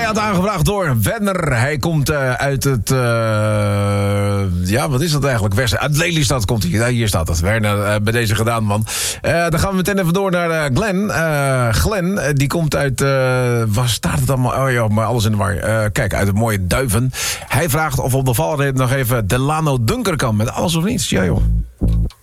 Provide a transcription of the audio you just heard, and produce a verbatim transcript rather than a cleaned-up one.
had aangevraagd door Wenner. Hij komt uh, uit het... Uh, ja, wat is dat eigenlijk? West, uit Lelystad komt hij. Ja, hier staat het. Werner, uh, bij deze gedaan, man. Uh, dan gaan we meteen even door naar uh, Glenn. Uh, Glenn, uh, die komt uit... Uh, waar staat het allemaal? Oh ja, maar alles in de war. Uh, kijk, uit het mooie Duiven. Hij vraagt of op de valreep nog even Delano Dunker kan. Met alles of niets. Ja, joh.